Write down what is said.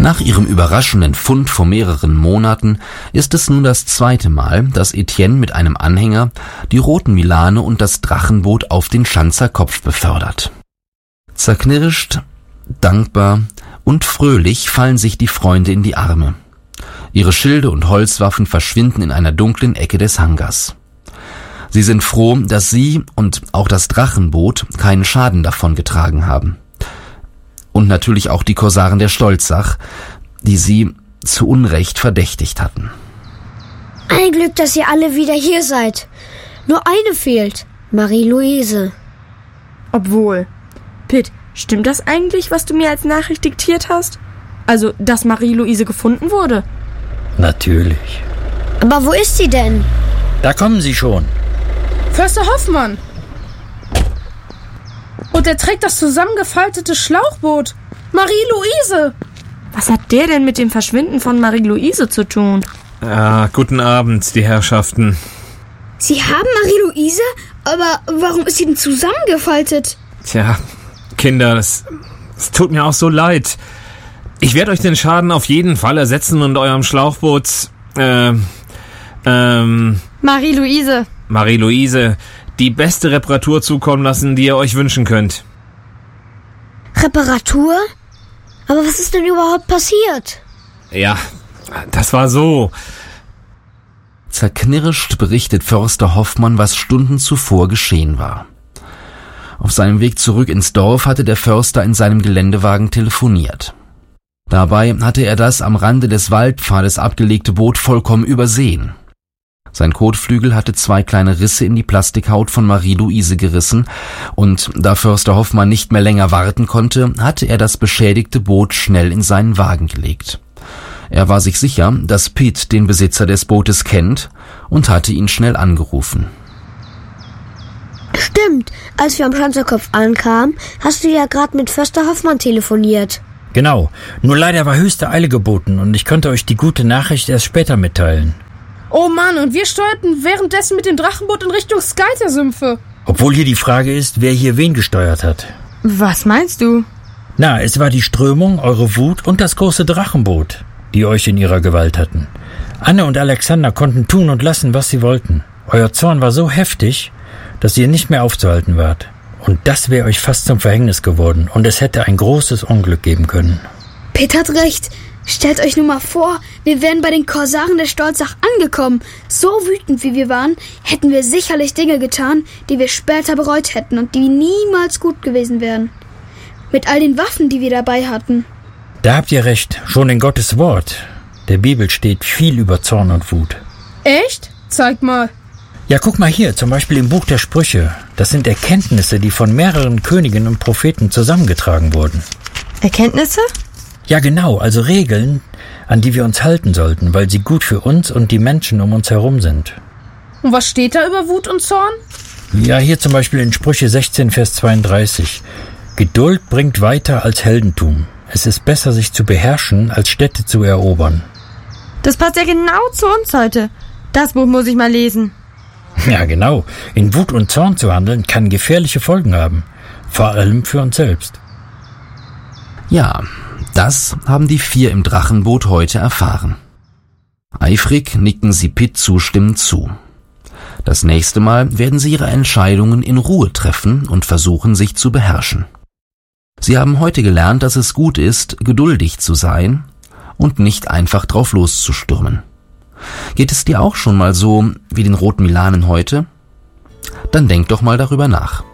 Nach ihrem überraschenden Fund vor mehreren Monaten ist es nun das zweite Mal, dass Etienne mit einem Anhänger die roten Milane und das Drachenboot auf den Schanzer Kopf befördert. Zerknirscht, dankbar und fröhlich fallen sich die Freunde in die Arme. Ihre Schilde und Holzwaffen verschwinden in einer dunklen Ecke des Hangars. Sie sind froh, dass sie und auch das Drachenboot keinen Schaden davongetragen haben. Und natürlich auch die Korsaren der Stolzach, die sie zu Unrecht verdächtigt hatten. Ein Glück, dass ihr alle wieder hier seid. Nur eine fehlt, Marie-Louise. Obwohl, Pitt, stimmt das eigentlich, was du mir als Nachricht diktiert hast? Also, dass Marie-Louise gefunden wurde? Natürlich. Aber wo ist sie denn? Da kommen sie schon. Förster Hoffmann! Und er trägt das zusammengefaltete Schlauchboot. Marie-Louise! Was hat der denn mit dem Verschwinden von Marie-Louise zu tun? Guten Abend, die Herrschaften. Sie haben Marie-Louise? Aber warum ist sie denn zusammengefaltet? Tja, Kinder, es tut mir auch so leid. Ich werde euch den Schaden auf jeden Fall ersetzen und eurem Schlauchboot, Marie-Louise, die beste Reparatur zukommen lassen, die ihr euch wünschen könnt. Reparatur? Aber was ist denn überhaupt passiert? Ja, das war so. Zerknirscht berichtet Förster Hoffmann, was Stunden zuvor geschehen war. Auf seinem Weg zurück ins Dorf hatte der Förster in seinem Geländewagen telefoniert. Dabei hatte er das am Rande des Waldpfades abgelegte Boot vollkommen übersehen. Sein Kotflügel hatte 2 kleine Risse in die Plastikhaut von Marie-Louise gerissen, und da Förster Hoffmann nicht mehr länger warten konnte, hatte er das beschädigte Boot schnell in seinen Wagen gelegt. Er war sich sicher, dass Pitt den Besitzer des Bootes kennt, und hatte ihn schnell angerufen. Stimmt, als wir am Schanzerkopf ankamen, hast du ja gerade mit Förster Hoffmann telefoniert. Genau, nur leider war höchste Eile geboten und ich konnte euch die gute Nachricht erst später mitteilen. Oh Mann, und wir steuerten währenddessen mit dem Drachenboot in Richtung Skyter-Sümpfe. Obwohl hier die Frage ist, wer hier wen gesteuert hat. Was meinst du? Na, es war die Strömung, eure Wut und das große Drachenboot, die euch in ihrer Gewalt hatten. Anne und Alexander konnten tun und lassen, was sie wollten. Euer Zorn war so heftig, dass ihr nicht mehr aufzuhalten wart. Und das wäre euch fast zum Verhängnis geworden, und es hätte ein großes Unglück geben können. Pitt hat recht. Stellt euch nur mal vor, wir wären bei den Korsaren der Stolzach angekommen. So wütend wie wir waren, hätten wir sicherlich Dinge getan, die wir später bereut hätten und die niemals gut gewesen wären. Mit all den Waffen, die wir dabei hatten. Da habt ihr recht, schon in Gottes Wort, der Bibel, steht viel über Zorn und Wut. Echt? Zeig mal. Ja, guck mal hier, zum Beispiel im Buch der Sprüche. Das sind Erkenntnisse, die von mehreren Königen und Propheten zusammengetragen wurden. Erkenntnisse? Ja, genau, also Regeln, an die wir uns halten sollten, weil sie gut für uns und die Menschen um uns herum sind. Und was steht da über Wut und Zorn? Ja, hier zum Beispiel in Sprüche 16, Vers 32. Geduld bringt weiter als Heldentum. Es ist besser, sich zu beherrschen, als Städte zu erobern. Das passt ja genau zu uns heute. Das Buch muss ich mal lesen. Ja, genau. In Wut und Zorn zu handeln, kann gefährliche Folgen haben. Vor allem für uns selbst. Ja, das haben die 4 im Drachenboot heute erfahren. Eifrig nicken sie Pitt zustimmend zu. Das nächste Mal werden sie ihre Entscheidungen in Ruhe treffen und versuchen, sich zu beherrschen. Sie haben heute gelernt, dass es gut ist, geduldig zu sein und nicht einfach drauf loszustürmen. Geht es dir auch schon mal so wie den roten Milanen heute? Dann denk doch mal darüber nach.